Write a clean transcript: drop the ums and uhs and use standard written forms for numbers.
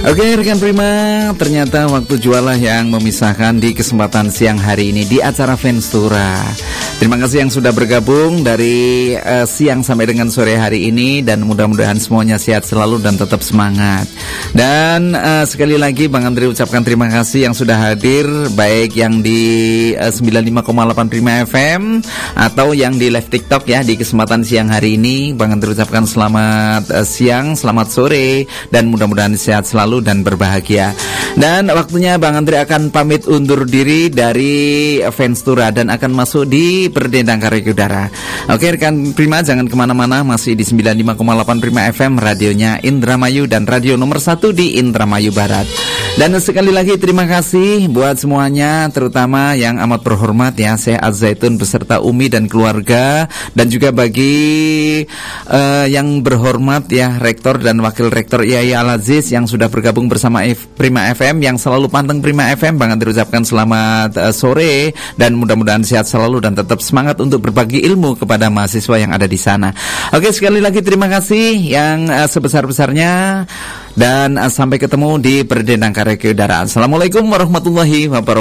Oke rekan Prima, ternyata waktu jualah yang memisahkan di kesempatan siang hari ini di acara Venstura. Terima kasih yang sudah bergabung dari siang sampai dengan sore hari ini, dan mudah-mudahan semuanya sehat selalu dan tetap semangat. Dan sekali lagi Bang Andri ucapkan terima kasih yang sudah hadir, baik yang di 95,8 Prima FM atau yang di live TikTok ya di kesempatan siang hari ini. Bang Andri ucapkan selamat siang, selamat sore, dan mudah-mudahan sehat selalu dan berbahagia. Dan waktunya Bang Andri akan pamit undur diri dari Venstura dan akan masuk di Berdendang Karya Udara. Oke rekan Prima, jangan kemana-mana, masih di 95,8 Prima FM, radionya Indramayu dan radio nomor 1 di Indramayu Barat. Dan sekali lagi terima kasih buat semuanya, terutama yang amat berhormat ya Syekh Az-Zaitun beserta Umi dan keluarga, dan juga bagi yang berhormat ya Rektor dan Wakil Rektor Yai Al-Aziz yang sudah bergabung bersama Prima FM, yang selalu panteng Prima FM. Bang Andri ucapkan selamat sore dan mudah-mudahan sehat selalu dan tetap semangat untuk berbagi ilmu kepada mahasiswa yang ada di sana. Oke, sekali lagi terima kasih yang sebesar-besarnya, dan sampai ketemu di Berdendang Karya Udara. Assalamualaikum warahmatullahi wabarakatuh.